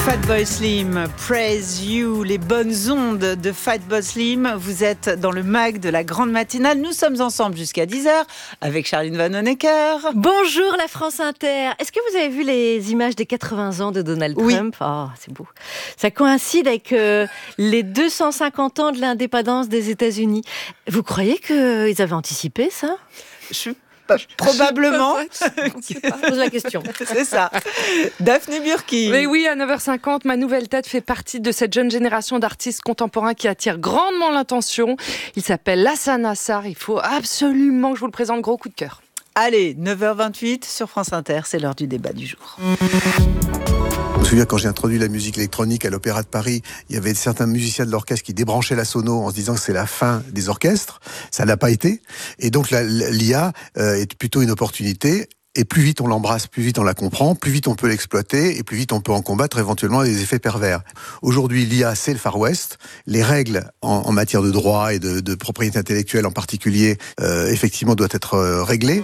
Fatboy Slim, Praise You, les bonnes ondes de Fatboy Slim. Vous êtes dans le mag de la grande matinale. Nous sommes ensemble jusqu'à 10h avec Charline Vanhoenacker. Bonjour la France Inter. Est-ce que vous avez vu les images des 80 ans de Donald Trump ? Oh, c'est beau. Ça coïncide avec les 250 ans de l'indépendance des États-Unis. Vous croyez qu'ils avaient anticipé ça ? Probablement. Je pose la question. C'est ça. Daphné Burki. Mais oui, à 9h50, ma nouvelle tête fait partie de cette jeune génération d'artistes contemporains qui attire grandement l'attention. Il s'appelle Hassan Assar. Il faut absolument que je vous le présente. Gros coup de cœur. Allez, 9h28 sur France Inter, c'est l'heure du débat du jour. Je me souviens quand j'ai introduit la musique électronique à l'Opéra de Paris, il y avait certains musiciens de l'orchestre qui débranchaient la sono en se disant que c'est la fin des orchestres. Ça l'a pas été. Et donc l'IA est plutôt une opportunité. Et plus vite on l'embrasse, plus vite on la comprend, plus vite on peut l'exploiter et plus vite on peut en combattre éventuellement les effets pervers. Aujourd'hui, l'IA, c'est le Far West. Les règles en matière de droit et de propriété intellectuelle en particulier, effectivement, doivent être réglées.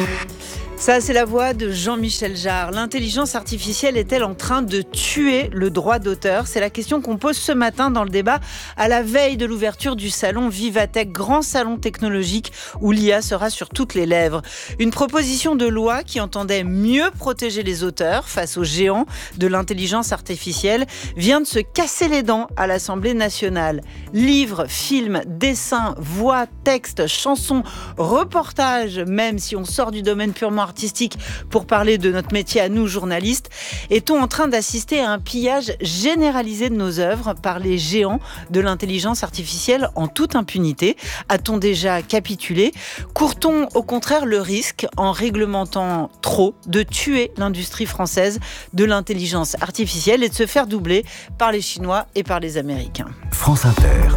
Ça, c'est la voix de Jean-Michel Jarre. L'intelligence artificielle est-elle en train de tuer le droit d'auteur ? C'est la question qu'on pose ce matin dans le débat à la veille de l'ouverture du salon Vivatech, grand salon technologique où l'IA sera sur toutes les lèvres. Une proposition de loi qui entendait mieux protéger les auteurs face aux géants de l'intelligence artificielle vient de se casser les dents à l'Assemblée nationale. Livres, films, dessins, voix, textes, chansons, reportages, même si on sort du domaine purement artistique pour parler de notre métier à nous, journalistes, est-on en train d'assister à un pillage généralisé de nos œuvres par les géants de l'intelligence artificielle en toute impunité ? A-t-on déjà capitulé ? Court-on au contraire le risque, en réglementant trop, de tuer l'industrie française de l'intelligence artificielle et de se faire doubler par les Chinois et par les Américains ? France Inter,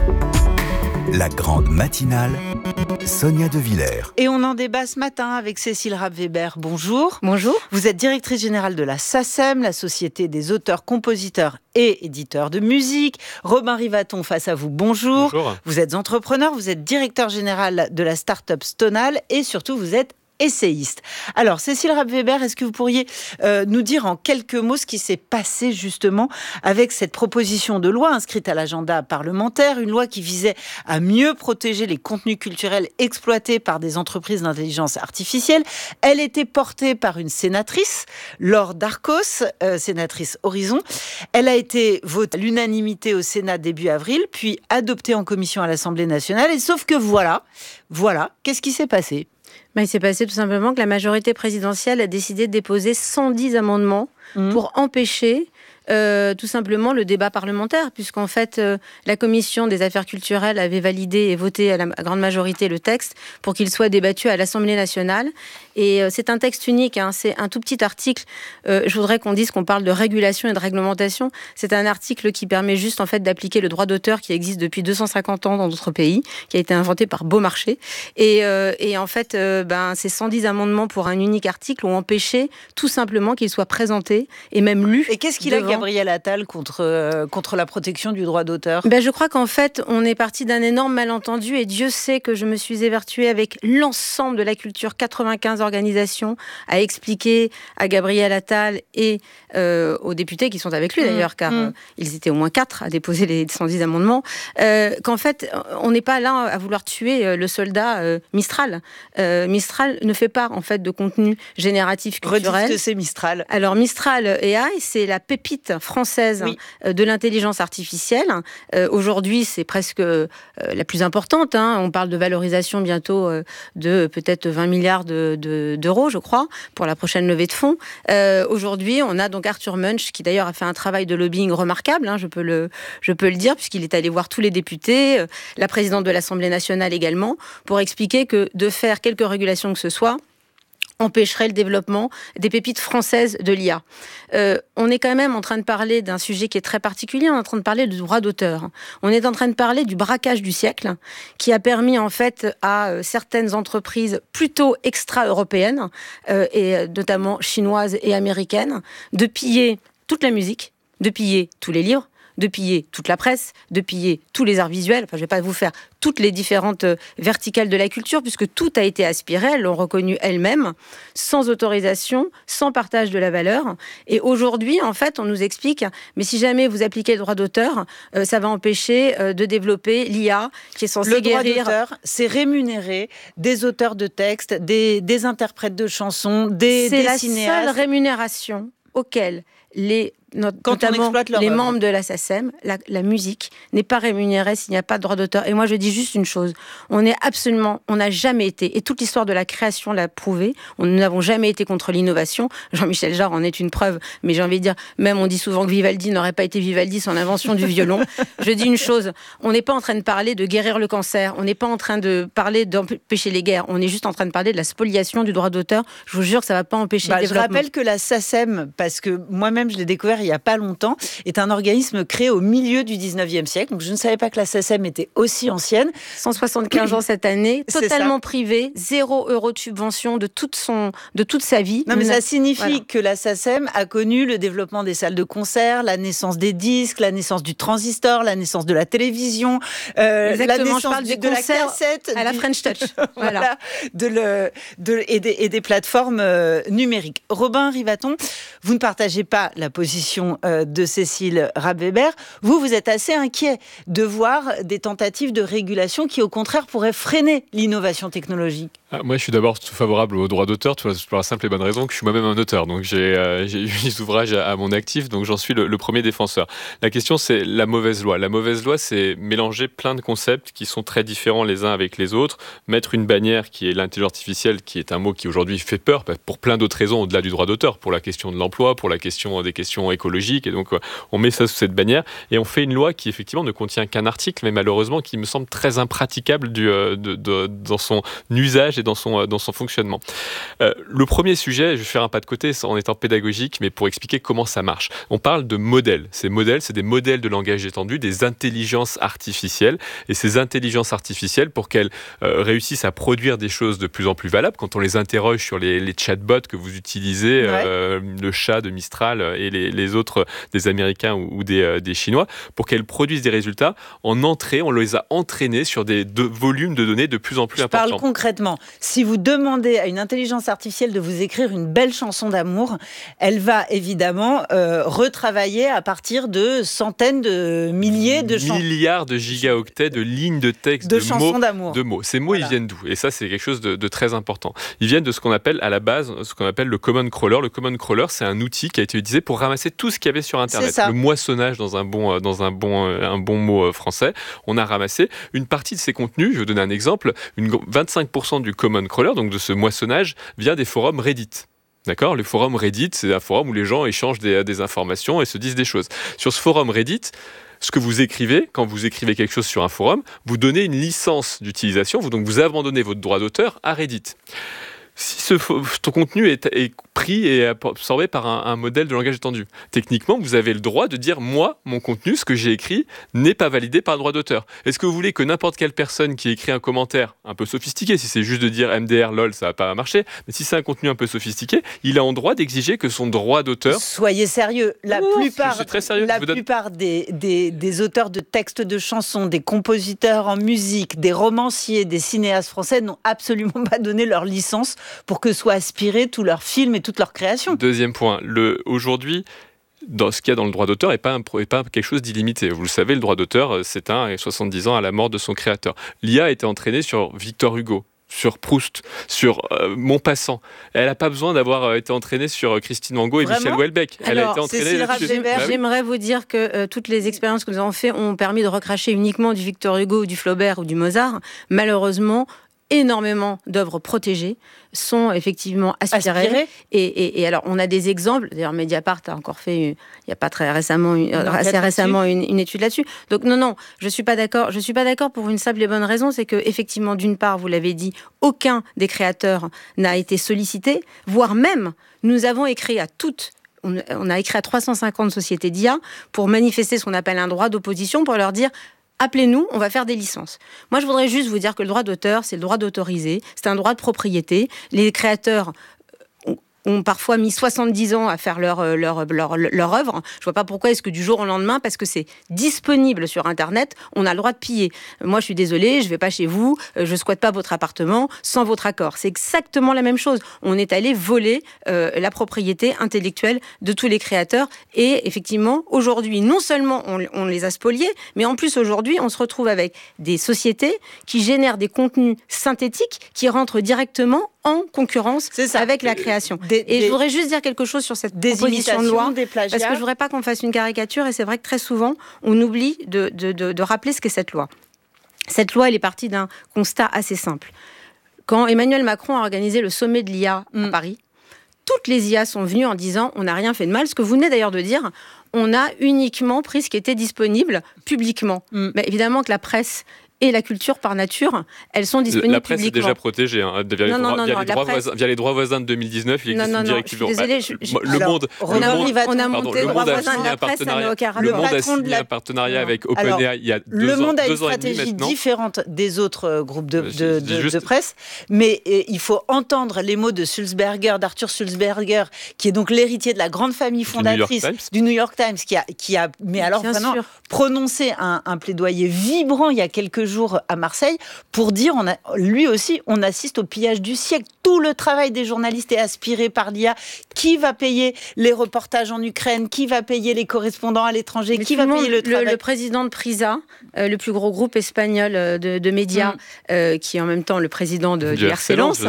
la grande matinale, Sonia De Villers. Et on en débat ce matin avec Cécile Rapp-Weber. Bonjour. Bonjour. Vous êtes directrice générale de la SACEM, la Société des auteurs, compositeurs et éditeurs de musique. Robin Rivaton face à vous, bonjour. Bonjour. Vous êtes entrepreneur, vous êtes directeur général de la start-up Stonal et surtout vous êtes essayiste. Alors, Cécile Rapp-Weber, est-ce que vous pourriez nous dire en quelques mots ce qui s'est passé justement avec cette proposition de loi inscrite à l'agenda parlementaire, une loi qui visait à mieux protéger les contenus culturels exploités par des entreprises d'intelligence artificielle. Elle était portée par une sénatrice, Laure Darcos, sénatrice Horizon. Elle a été votée à l'unanimité au Sénat début avril, puis adoptée en commission à l'Assemblée nationale. Et sauf que voilà, qu'est-ce qui s'est passé ? Il s'est passé tout simplement que la majorité présidentielle a décidé de déposer 110 amendements pour empêcher tout simplement le débat parlementaire, puisqu'en fait la commission des affaires culturelles avait validé et voté à la grande majorité le texte pour qu'il soit débattu à l'Assemblée nationale. Et c'est un texte unique, c'est un tout petit article. Je voudrais qu'on dise qu'on parle de régulation et de réglementation. C'est un article qui permet juste en fait d'appliquer le droit d'auteur qui existe depuis 250 ans dans d'autres pays, qui a été inventé par Beaumarchais. Et en fait, ces 110 amendements pour un unique article ont empêché tout simplement qu'il soit présenté et même lu. Et qu'est-ce qu'il a, Gabriel Attal, contre la protection du droit d'auteur ? Je crois qu'en fait, on est parti d'un énorme malentendu et Dieu sait que je me suis évertuée avec l'ensemble de la culture, 95 organisations, à expliquer à Gabriel Attal et aux députés qui sont avec lui d'ailleurs, car ils étaient au moins 4 à déposer les 110 amendements, qu'en fait, on n'est pas là à vouloir tuer le soldat Mistral. Mistral ne fait pas en fait de contenu génératif culturel. Redites que c'est Mistral. Alors Mistral AI, c'est la pépite française de l'intelligence artificielle. Aujourd'hui, c'est presque la plus importante. On parle de valorisation bientôt de peut-être 20 milliards d'euros, je crois, pour la prochaine levée de fonds. Aujourd'hui, on a donc Arthur Munch, qui d'ailleurs a fait un travail de lobbying remarquable, je peux le dire, puisqu'il est allé voir tous les députés, la présidente de l'Assemblée nationale également, pour expliquer que de faire quelque régulation que ce soit empêcherait le développement des pépites françaises de l'IA. On est quand même en train de parler d'un sujet qui est très particulier, on est en train de parler du droit d'auteur. On est en train de parler du braquage du siècle, qui a permis en fait à certaines entreprises plutôt extra-européennes, et notamment chinoises et américaines, de piller toute la musique, de piller tous les livres, de piller toute la presse, de piller tous les arts visuels. Enfin, je ne vais pas vous faire toutes les différentes verticales de la culture, puisque tout a été aspiré, elles l'ont reconnu elles-mêmes, sans autorisation, sans partage de la valeur. Et aujourd'hui, en fait, on nous explique, mais si jamais vous appliquez le droit d'auteur, ça va empêcher de développer l'IA, qui est censée guérir... Le droit d'auteur, c'est rémunérer des auteurs de textes, des interprètes de chansons, des cinéastes. C'est la seule rémunération auquel notamment les membres de la SACEM, la musique n'est pas rémunérée s'il n'y a pas de droit d'auteur. Et moi, je dis juste une chose. On n'a jamais été, et toute l'histoire de la création l'a prouvé, nous n'avons jamais été contre l'innovation. Jean-Michel Jarre en est une preuve, mais j'ai envie de dire, même on dit souvent que Vivaldi n'aurait pas été Vivaldi sans l'invention du violon. Je dis une chose, on n'est pas en train de parler de guérir le cancer, on n'est pas en train de parler d'empêcher les guerres, on est juste en train de parler de la spoliation du droit d'auteur. Je vous jure que ça ne va pas empêcher le développement. Je rappelle que la SACEM, parce que moi-même je l'ai découvert il n'y a pas longtemps, est un organisme créé au milieu du 19e siècle. Donc je ne savais pas que la SACEM était aussi ancienne. 175 ans cette année, totalement privé, 0 € de subvention de toute sa vie. Non, mais ça signifie que la SACEM a connu le développement des salles de concert, la naissance des disques, la naissance du transistor, la naissance de la télévision, la naissance je parle de la cassette, à la French Touch. Voilà. Et des plateformes numériques. Robin Rivaton, vous ne partagez pas la position de Cécile Rabe-Weber. Vous êtes assez inquiet de voir des tentatives de régulation qui, au contraire, pourraient freiner l'innovation technologique. Moi, je suis d'abord favorable au droit d'auteur, pour la simple et bonne raison que je suis moi-même un auteur. Donc, j'ai eu des ouvrages à mon actif, donc j'en suis le premier défenseur. La question, c'est la mauvaise loi. La mauvaise loi, c'est mélanger plein de concepts qui sont très différents les uns avec les autres, mettre une bannière qui est l'intelligence artificielle, qui est un mot qui aujourd'hui fait peur, pour plein d'autres raisons au-delà du droit d'auteur, pour la question de l'emploi, pour la question des questions écologiques, et donc on met ça sous cette bannière, et on fait une loi qui effectivement ne contient qu'un article, mais malheureusement qui me semble très impraticable dans son usage et dans son fonctionnement. Le premier sujet, je vais faire un pas de côté en étant pédagogique, mais pour expliquer comment ça marche. On parle de modèles. Ces modèles, c'est des modèles de langage étendu, des intelligences artificielles, et ces intelligences artificielles, pour qu'elles réussissent à produire des choses de plus en plus valables, quand on les interroge sur les chatbots que vous utilisez, le chat de Mistral et les autres, des Américains ou des Chinois, pour qu'elles produisent des résultats, on les a entraînés sur des volumes de données de plus en plus importants. Je parle concrètement. Si vous demandez à une intelligence artificielle de vous écrire une belle chanson d'amour, elle va évidemment retravailler à partir de centaines de milliers de chansons. Milliards de gigaoctets de lignes de texte, de chansons d'amour. De mots. Ces mots, ils viennent d'où ? Et ça, c'est quelque chose de très important. Ils viennent de ce qu'on appelle à la base, ce qu'on appelle le common crawler. Le common crawler, c'est un outil qui a été utilisé pour ramasser tout ce qu'il y avait sur Internet. Le moissonnage dans un bon mot français. On a ramassé une partie de ces contenus. Je vais vous donner un exemple. 25% du common crawler, donc de ce moissonnage, vient des forums Reddit. D'accord ? Le forum Reddit, c'est un forum où les gens échangent des informations et se disent des choses. Sur ce forum Reddit, ce que vous écrivez, quand vous écrivez quelque chose sur un forum, vous donnez une licence d'utilisation, donc vous abandonnez votre droit d'auteur à Reddit. Si ton contenu est pris et absorbé par un modèle de langage étendu, techniquement, vous avez le droit de dire « moi, mon contenu, ce que j'ai écrit, n'est pas validé par le droit d'auteur ». Est-ce que vous voulez que n'importe quelle personne qui écrit un commentaire un peu sophistiqué, si c'est juste de dire « MDR, lol », ça va pas marcher, mais si c'est un contenu un peu sophistiqué, il a en droit d'exiger que son droit d'auteur... Soyez sérieux, la plupart des auteurs de textes de chansons, des compositeurs en musique, des romanciers, des cinéastes français n'ont absolument pas donné leur licence pour que soient aspirés tous leurs films et toutes leurs créations. Deuxième point, aujourd'hui, ce qu'il y a dans le droit d'auteur n'est pas quelque chose d'illimité. Vous le savez, le droit d'auteur s'éteint à 70 ans à la mort de son créateur. L'IA a été entraînée sur Victor Hugo, sur Proust, sur Maupassant. Elle n'a pas besoin d'avoir été entraînée sur Christine Angot et Michel Houellebecq. Elle a été entraînée là-dessus. J'aimerais vous dire que toutes les expériences que nous avons faites ont permis de recracher uniquement du Victor Hugo, du Flaubert ou du Mozart. Malheureusement, énormément d'œuvres protégées sont effectivement aspirées. Et alors, on a des exemples. D'ailleurs, Mediapart a encore fait, il n'y a pas très récemment, assez récemment, une étude là-dessus. Donc, non, je ne suis pas d'accord. Je ne suis pas d'accord pour une simple et bonne raison, c'est que effectivement, d'une part, vous l'avez dit, aucun des créateurs n'a été sollicité, voire même, nous avons écrit à toutes. On a écrit à 350 sociétés d'IA pour manifester ce qu'on appelle un droit d'opposition, pour leur dire appelez-nous, on va faire des licences. Moi, je voudrais juste vous dire que le droit d'auteur, c'est le droit d'autoriser, c'est un droit de propriété. Les créateurs ont parfois mis 70 ans à faire leur œuvre. Je vois pas pourquoi est-ce que du jour au lendemain, parce que c'est disponible sur Internet, on a le droit de piller. Moi, je suis désolée, je vais pas chez vous, je squatte pas votre appartement sans votre accord. C'est exactement la même chose. On est allé voler la propriété intellectuelle de tous les créateurs. Et effectivement, aujourd'hui, non seulement on les a spoliés, mais en plus, aujourd'hui, on se retrouve avec des sociétés qui génèrent des contenus synthétiques qui rentrent directement en concurrence avec la création. Je voudrais juste dire quelque chose sur cette proposition de loi, parce que je voudrais pas qu'on fasse une caricature, et c'est vrai que très souvent, on oublie de rappeler ce qu'est cette loi. Cette loi, elle est partie d'un constat assez simple. Quand Emmanuel Macron a organisé le sommet de l'IA à Paris, toutes les IA sont venues en disant « on n'a rien fait de mal », ce que vous venez d'ailleurs de dire, on a uniquement pris ce qui était disponible publiquement. Mais évidemment que la presse et la culture, par nature, elles sont disponibles publiquement. La presse est déjà protégée via les droits voisins de 2019. Il existe une directive. Le Monde a signé un partenariat avec OpenAI il y a 2 ans. Le Monde a une stratégie différente des autres groupes de presse, mais il faut entendre les mots d'Arthur Sulzberger, qui est donc l'héritier de la grande famille fondatrice du New York Times, qui a vraiment prononcé un plaidoyer vibrant il y a quelques jours à Marseille pour dire, lui aussi, on assiste au pillage du siècle. Tout le travail des journalistes est aspiré par l'IA. Qui va payer les reportages en Ukraine? Qui va payer les correspondants à l'étranger? Qui va payer le travail? Le président de Prisa, le plus gros groupe espagnol de médias, qui est en même temps le président de RC Lens,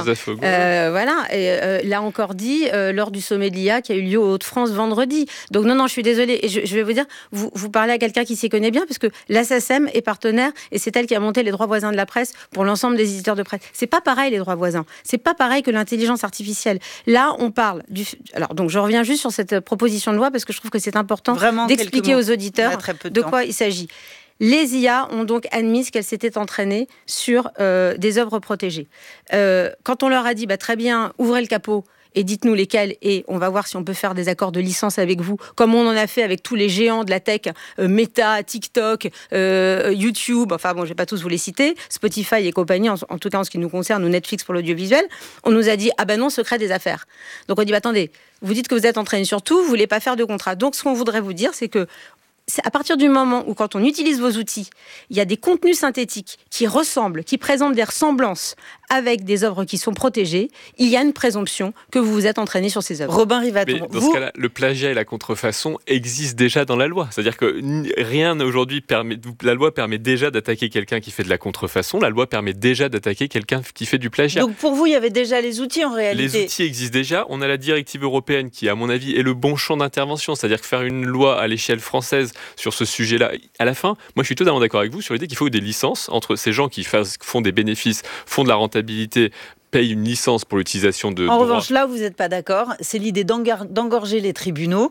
l'a encore dit lors du sommet de l'IA qui a eu lieu aux Hauts-de-France vendredi. Donc non, je suis désolée. Et je vais vous dire, vous parlez à quelqu'un qui s'y connaît bien, parce que la SACEM est partenaire, et c'est elle qui a monté les droits voisins de la presse pour l'ensemble des éditeurs de presse. C'est pas pareil, les droits voisins. C'est pas pareil que l'intelligence artificielle. Là, on parle Alors, donc, je reviens juste sur cette proposition de loi, parce que je trouve que c'est important d'expliquer aux auditeurs de quoi il s'agit. Les IA ont donc admis qu'elles s'étaient entraînées sur des œuvres protégées. Quand on leur a dit, très bien, ouvrez le capot et dites-nous lesquels, et on va voir si on peut faire des accords de licence avec vous, comme on en a fait avec tous les géants de la tech, Meta, TikTok, YouTube, je ne vais pas tous vous les citer, Spotify et compagnie, en tout cas en ce qui nous concerne, ou Netflix pour l'audiovisuel. On nous a dit, non, secret des affaires. Donc on dit, attendez, vous dites que vous êtes entraîné sur tout, vous ne voulez pas faire de contrat. Donc ce qu'on voudrait vous dire, c'est que à partir du moment où, quand on utilise vos outils, il y a des contenus synthétiques qui ressemblent, qui présentent des ressemblances avec des œuvres qui sont protégées, il y a une présomption que vous vous êtes entraîné sur ces œuvres. Robin Rivaton. Mais dans ce cas-là, le plagiat et la contrefaçon existent déjà dans la loi. C'est-à-dire que rien aujourd'hui la loi permet déjà d'attaquer quelqu'un qui fait de la contrefaçon. La loi permet déjà d'attaquer quelqu'un qui fait du plagiat. Donc pour vous, il y avait déjà les outils en réalité. Les outils existent déjà. On a la directive européenne qui, à mon avis, est le bon champ d'intervention. C'est-à-dire que faire une loi à l'échelle française sur ce sujet-là, à la fin, moi je suis totalement d'accord avec vous sur l'idée qu'il faut des licences entre ces gens qui font des bénéfices, font de la rentabilité, paye une licence pour l'utilisation de droits. En revanche, là, vous n'êtes pas d'accord. C'est l'idée d'engorger les tribunaux,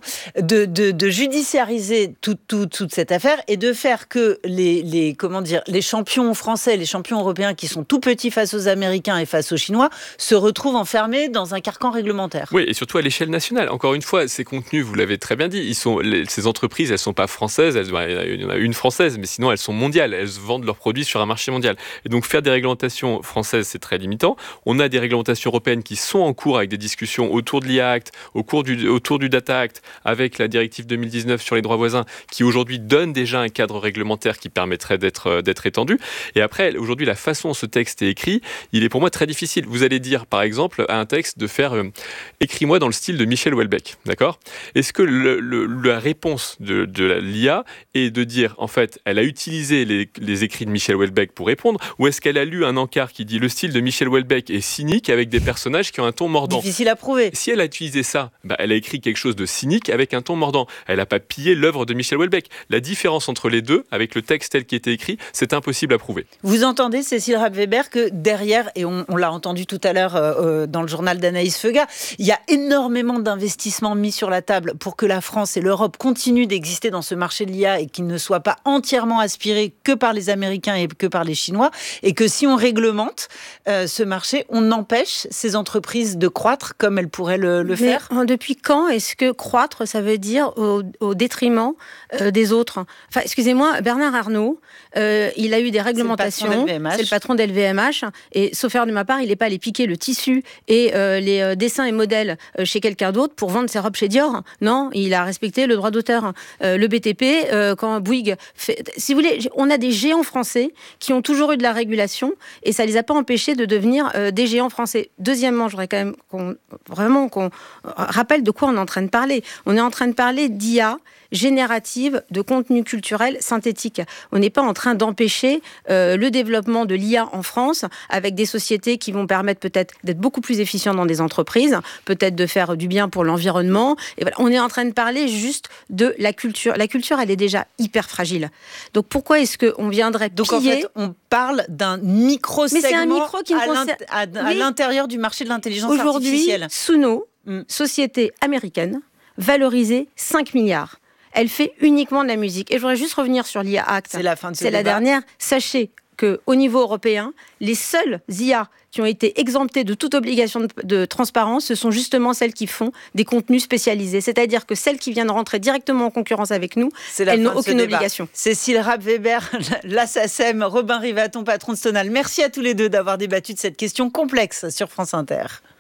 de judiciariser toute cette affaire et de faire que les champions français, les champions européens qui sont tout petits face aux Américains et face aux Chinois se retrouvent enfermés dans un carcan réglementaire. Oui, et surtout à l'échelle nationale. Encore une fois, ces contenus, vous l'avez très bien dit, ces entreprises, elles ne sont pas françaises. Il y en a une française, mais sinon, elles sont mondiales. Elles vendent leurs produits sur un marché mondial. Et donc, faire des réglementations françaises, c'est très limitant. On a des réglementations européennes qui sont en cours avec des discussions autour de l'IA Act, autour du Data Act, avec la directive 2019 sur les droits voisins, qui aujourd'hui donne déjà un cadre réglementaire qui permettrait d'être étendu. Et après, aujourd'hui, la façon dont ce texte est écrit, il est pour moi très difficile. Vous allez dire, par exemple, à un texte de faire écris-moi dans le style de Michel Houellebecq, d'accord ? Est-ce que la réponse de l'IA est de dire, en fait, elle a utilisé les écrits de Michel Houellebecq pour répondre, ou est-ce qu'elle a lu un encart qui dit le style de Michel Houellebecq est cynique avec des personnages qui ont un ton mordant. Difficile à prouver. Si elle a utilisé ça, elle a écrit quelque chose de cynique avec un ton mordant. Elle n'a pas pillé l'œuvre de Michel Houellebecq. La différence entre les deux, avec le texte tel qu'il était écrit, c'est impossible à prouver. Vous entendez, Cécile Rapp-Weber, que derrière, et on l'a entendu tout à l'heure dans le journal d'Anaïs Feuga, il y a énormément d'investissements mis sur la table pour que la France et l'Europe continuent d'exister dans ce marché de l'IA et qu'il ne soit pas entièrement aspiré que par les Américains et que par les Chinois, et que si on réglemente ce marché, marché, on empêche ces entreprises de croître comme elles pourraient le faire. Depuis quand est-ce que croître, ça veut dire au détriment des autres? Enfin, excusez-moi, Bernard Arnault, il a eu des réglementations. C'est le patron d'LVMH. Et sauf erreur de ma part, il n'est pas allé piquer le tissu et les dessins et modèles chez quelqu'un d'autre pour vendre ses robes chez Dior. Non, il a respecté le droit d'auteur. Le BTP, quand Bouygues fait... Si vous voulez, on a des géants français qui ont toujours eu de la régulation et ça ne les a pas empêchés de devenir des géants français. Deuxièmement, je voudrais quand même qu'on rappelle de quoi on est en train de parler. On est en train de parler d'IA générative de contenu culturel synthétique. On n'est pas en train d'empêcher le développement de l'IA en France avec des sociétés qui vont permettre peut-être d'être beaucoup plus efficientes dans des entreprises, peut-être de faire du bien pour l'environnement. Et voilà, on est en train de parler juste de la culture. La culture, elle est déjà hyper fragile. Donc pourquoi est-ce qu'on viendrait piller... Donc en fait, on parle d'un micro-segment. Mais c'est un micro qui à l'intérieur du marché de l'intelligence artificielle. Aujourd'hui, Suno, société américaine, valorisée 5 milliards. Elle fait uniquement de la musique. Et je voudrais juste revenir sur l'IA Act. C'est la fin de ce débat. C'est la dernière. Sachez qu'au niveau européen, les seules IA qui ont été exemptées de toute obligation de transparence, ce sont justement celles qui font des contenus spécialisés. C'est-à-dire que celles qui viennent rentrer directement en concurrence avec nous, elles n'ont aucune obligation. Cécile Rapp-Weber, la SACEM, Robin Rivaton, patron de Stonal. Merci à tous les deux d'avoir débattu de cette question complexe sur France Inter.